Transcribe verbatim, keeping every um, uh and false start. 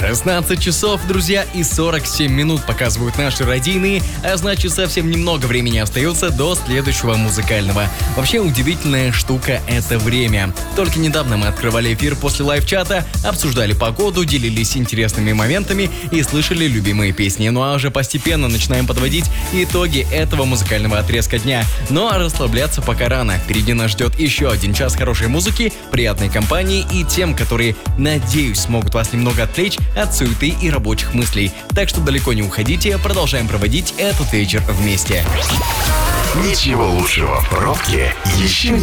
шестнадцать часов, друзья, и сорок семь минут показывают наши радийные, а значит совсем немного времени остается до следующего музыкального. Вообще удивительная штука — это время. Только недавно мы открывали эфир после лайв-чата, обсуждали погоду, делились интересными моментами и слышали любимые песни. Ну а уже постепенно начинаем подводить итоги этого музыкального отрезка дня. Но расслабляться пока рано. Впереди нас ждет еще один час хорошей музыки, приятной компании и тем, которые, надеюсь, смогут вас немного отвлечь от суеты и рабочих мыслей. Так что далеко не уходите, продолжаем проводить этот вечер вместе. Ничего лучшего в пробке еще не